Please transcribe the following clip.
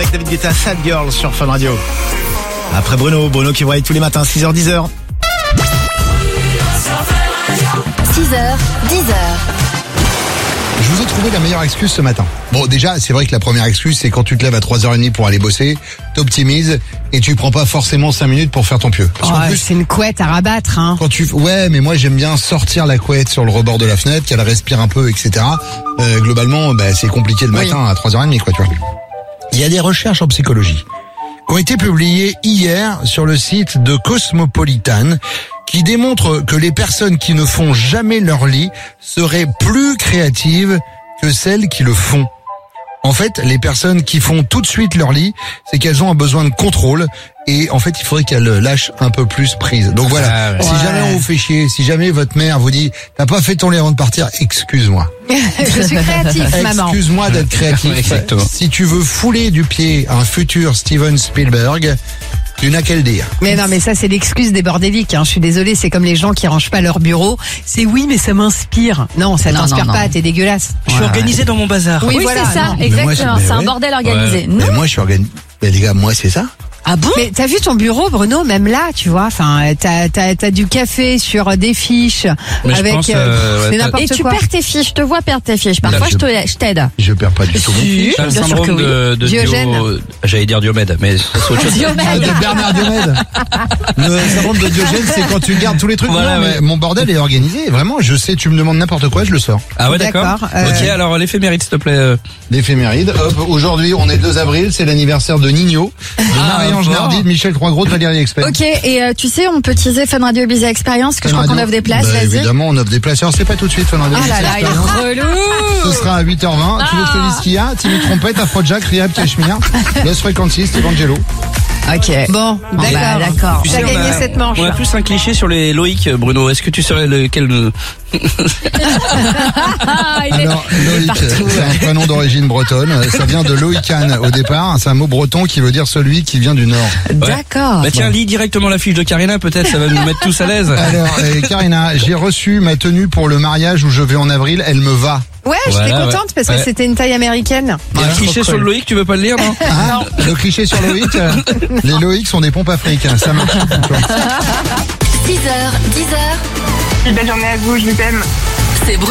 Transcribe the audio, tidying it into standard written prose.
avec David Guetta, Sad Girl sur Fun Radio. Après Bruno qui vous réveille tous les matins, 6h, 10h. 6h, 10h. Je vous ai trouvé la meilleure excuse ce matin. Bon, déjà, c'est vrai que la première excuse, c'est quand tu te lèves à 3h30 pour aller bosser, t'optimises et tu prends pas forcément 5 minutes pour faire ton pieu. Parce qu'en plus, c'est une couette à rabattre, hein. ouais, mais moi j'aime bien sortir la couette sur le rebord de la fenêtre, qu'elle respire un peu, etc. Globalement, c'est compliqué le matin à 3h30, quoi, tu vois. Il y a des recherches en psychologie qui ont été publiées hier sur le site de Cosmopolitan qui démontrent que les personnes qui ne font jamais leur lit seraient plus créatives que celles qui le font. En fait, les personnes qui font tout de suite leur lit, c'est qu'elles ont un besoin de contrôle et en fait, il faudrait qu'elles lâchent un peu plus prise. Donc voilà, si jamais on vous fait chier, si jamais votre mère vous dit « T'as pas fait ton lit avant de partir », excuse-moi. Je suis créatif, maman. Excuse-moi d'être créatif. Exactement. Si tu veux fouler du pied un futur Steven Spielberg, tu n'as qu'à le dire. Mais non, mais ça, c'est l'excuse des bordéliques, hein. Je suis désolée, c'est comme les gens qui rangent pas leur bureau. C'est oui, mais ça m'inspire. Non, ça t'inspire pas, t'es dégueulasse. Je suis organisé dans mon bazar. Oui, Oui, voilà, c'est ça, non. exactement. C'est un bordel organisé. Non. Mais moi, je suis organisé. Mais les gars, moi, c'est ça. Ah bon? Mais t'as vu ton bureau, Bruno, même là, tu vois, enfin, t'as du café sur des fiches Mais je avec pense, c'est ouais, n'importe Et tu quoi. perds tes fiches, je te vois perdre tes fiches. Parfois, je- je t'aide. Je perds pas du tout. Si, T'as le bien sûr syndrome que oui. de Diogène. j'allais dire Diomède, mais c'est autre chose. De Bernard Diomède. Le syndrome de Diogène, c'est quand tu gardes tous les trucs. Voilà, Non, mais ouais. mon bordel est organisé. Vraiment, je sais, tu me demandes n'importe quoi, je le sors. Ah ouais, d'accord. D'accord, Ok, alors l'éphéméride, s'il te plaît. L'éphéméride. Hop, aujourd'hui, on est le 2 avril, c'est l'anniversaire de Nino, de Marie-Ange fort. Nardi, de Michel Croix-Gros, de Valérie Expert. Ok, et tu sais, on peut teaser Fun Radio Bizarre Experience, que je crois qu'on offre des places, Bah, vas-y. évidemment, on offre des places. Alors, c'est pas tout de suite, Fun Radio. Ah là là, il est relou. Ce sera à 8h20. Tu veux que je te dise ce qu'il y a? Timmy Trompette, Afrojack, Rihab, Cashmere, Los Frequencies, Evangelo. Ok. Bon, d'accord. d'accord. Tu T'as sais, gagné cette manche. On a plus un cliché sur les Loïc, Bruno. Est-ce que tu saurais lequel Ah, il est... Alors, Loïc, c'est un prénom d'origine bretonne. Ça vient de Loïcan au départ. C'est un mot breton qui veut dire celui qui vient du Nord. D'accord. Bah tiens, lis directement la fiche de Karina, peut-être, ça va nous mettre tous à l'aise. Alors, Karina, j'ai reçu ma tenue pour le mariage où je vais en avril. Elle me va. Ouais, j'étais Voilà, contente parce que ouais. c'était une taille américaine. Il y a un cliché sur le Loïc, tu veux pas le lire, non? Ah, le cliché sur Loïc. Les Loïc sont des pompes africains. Ça marche. 6h, 10h. Belle journée à vous, je vous aime. C'est Bruno.